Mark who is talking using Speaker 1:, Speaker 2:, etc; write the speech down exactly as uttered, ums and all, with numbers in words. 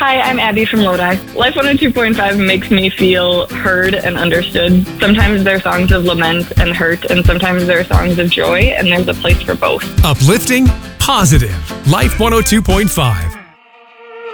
Speaker 1: Hi, I'm Abby from Lodi. Life one oh two point five makes me feel heard and understood. Sometimes they're songs of lament and hurt, and sometimes they're songs of joy, and there's a place for both.
Speaker 2: Uplifting, positive. Life one oh two point five.